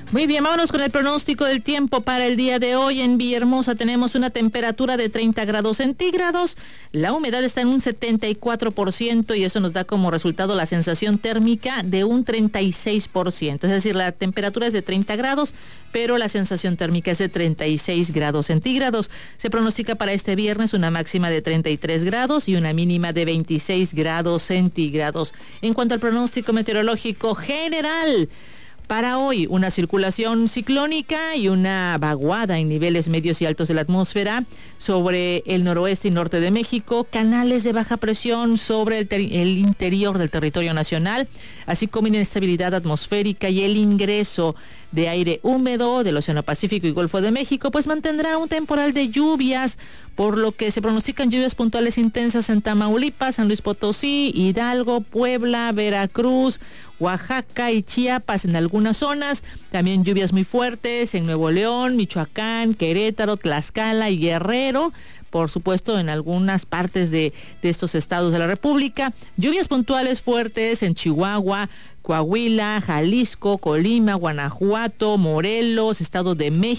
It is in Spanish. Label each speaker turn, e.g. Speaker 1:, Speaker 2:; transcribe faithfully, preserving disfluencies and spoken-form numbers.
Speaker 1: Muy bien, vámonos con el pronóstico del tiempo para el día de hoy. En Villahermosa tenemos una temperatura de treinta grados centígrados, la humedad está en un setenta y cuatro por ciento y eso nos da como resultado la sensación térmica de un treinta y seis por ciento. Es decir, la temperatura es de treinta grados, pero la sensación térmica es de treinta y seis grados centígrados. Se pronostica para este viernes una máxima de treinta y tres grados y una mínima de veintiséis grados centígrados. En cuanto al pronóstico meteorológico general, para hoy, una circulación ciclónica y una vaguada en niveles medios y altos de la atmósfera sobre el noroeste y norte de México, canales de baja presión sobre el, ter- el interior del territorio nacional, así como inestabilidad atmosférica y el ingreso de aire húmedo del Océano Pacífico y Golfo de México, pues mantendrá un temporal de lluvias, por lo que se pronostican lluvias puntuales intensas en Tamaulipas, San Luis Potosí, Hidalgo, Puebla, Veracruz, Oaxaca y Chiapas en algunas zonas. También lluvias muy fuertes en Nuevo León, Michoacán, Querétaro, Tlaxcala y Guerrero. Por supuesto, en algunas partes de, de estos estados de la República. Lluvias puntuales fuertes en Chihuahua, Coahuila, Jalisco, Colima, Guanajuato, Morelos, Estado de México.